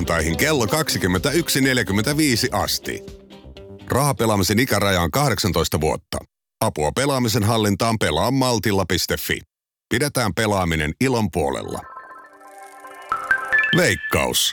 sunnuntaihin kello 21.45 asti. Rahapelaamisen ikäraja on 18 vuotta. Apua pelaamisen hallintaan pelaamaltilla.fi. Pidetään pelaaminen ilon puolella. Veikkaus.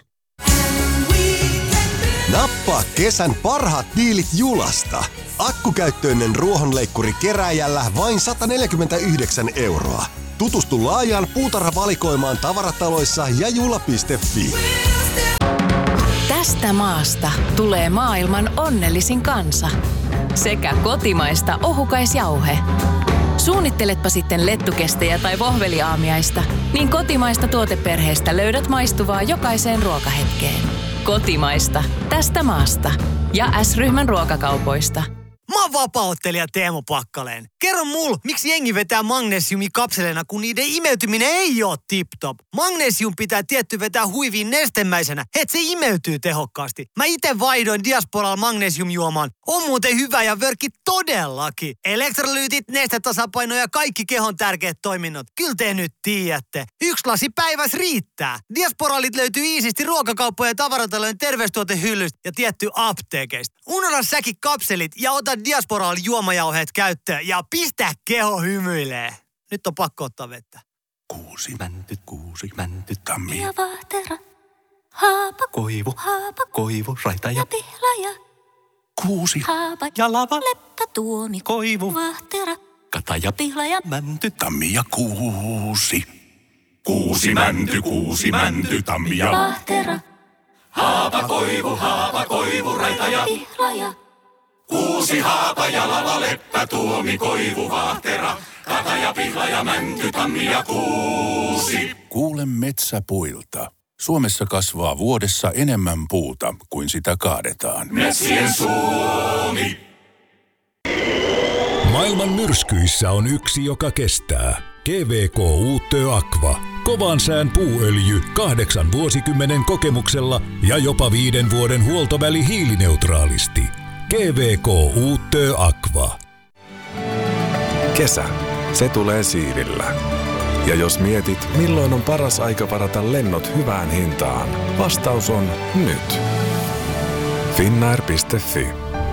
Nappaa kesän parhaat diilit Julasta. Akkukäyttöinen ruohonleikkuri kerääjällä vain 149 €. Tutustu laajaan puutarhavalikoimaan tavarataloissa ja jula.fi. Tästä maasta tulee maailman onnellisin kansa. Sekä kotimaista ohukaisjauhe. Suunnitteletpa sitten lettukestejä tai vohveliaamiaista, niin kotimaista tuoteperheestä löydät maistuvaa jokaiseen ruokahetkeen. Kotimaista, tästä maasta ja S-ryhmän ruokakaupoista. Mä oon vapaa-ottelija Teemu Pakkaleen. Kerro mulle, miksi jengi vetää magnesiumikapseleina, kun niiden imeytyminen ei oo tip-top. Magnesium pitää tietty vetää huiviin nestemäisenä, et se imeytyy tehokkaasti. Mä ite vaihdoin Diasporalla magnesiumjuomaan. On muuten hyvä ja vörkki todellakin. Elektrolyytit, nestetasapaino ja kaikki kehon tärkeät toiminnot. Kyllä te nyt tiedätte. 1 lasi päivässä riittää. Diasporalit löytyy iisisti ruokakauppojen ja tavaratalojen terveystuotehyllystä ja tietty apteekeista. Unohda säkin kapselit ja ota Diasporalla juomajauheet käyttöön ja pistä keho hymyilee. Nyt on pakko ottaa vettä. Kuusi mänty, tammi. Ja vahtera, haapa, Koivu, raita ja pihlaja. Kuusi, Haapa, ja lava, leppä, tuomi, koivu, vahtera, kata ja pihlaja. mänty, tammi ja kuusi. Kuusi mänty, tammi ja Vahtera, haapa, koivu, raita ja pihlaja. kuusi, haapa ja lava, leppä, tuomi, koivu, vahtera, kata ja pihlaja, mänty, tammi ja kuusi. Kuule metsäpuilta. Suomessa kasvaa vuodessa enemmän puuta kuin sitä kaadetaan. Metsien Suomi. Maailman myrskyissä on yksi, joka kestää. GVK Uutö Aqua. Kovan sään puuöljy 8 vuosikymmenen kokemuksella ja jopa 5 vuoden huoltoväli hiilineutraalisti. GVK Uutö Aqua. Kesä. Se tulee siivillä. Ja jos mietit, milloin on paras aika varata lennot hyvään hintaan, vastaus on nyt. Finnair.fi.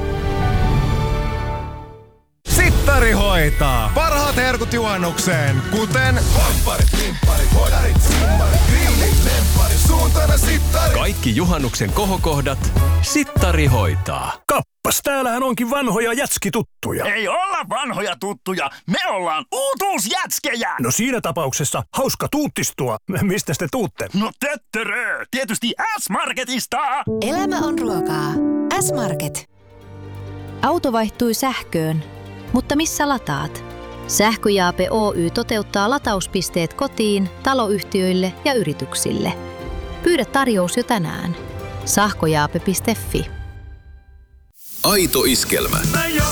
Sittari hoitaa. Parhaat herkut juhannukseen, kuten Pampparit, limpparit, hodarit, simmarit, grillit, lempparit, suuntana sittari. Kaikki juhannuksen kohokohdat Sittari hoitaa. Kappas, täällähän onkin vanhoja jätskituttuja. Ei olla vanhoja tuttuja, me ollaan uutuusjätskejä. No siinä tapauksessa hauska tuuttistua. Mistä te tuutte? No töttörö, tietysti S-Marketista. Elämä on ruokaa. S-Market. Auto vaihtui sähköön, mutta missä lataat? Sähköjaape Oy toteuttaa latauspisteet kotiin, taloyhtiöille ja yrityksille. Pyydä tarjous jo tänään. Sähköjaape.fi. Aito iskelmä.